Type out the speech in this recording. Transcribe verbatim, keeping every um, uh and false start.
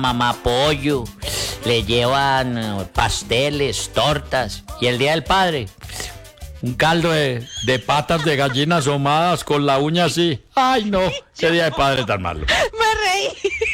mamá pollo, le llevan eh, pasteles, tortas. Y el Día del Padre, un caldo de, de patas de gallinas ahumadas con la uña así. Ay, no, qué Día de Padre tan malo.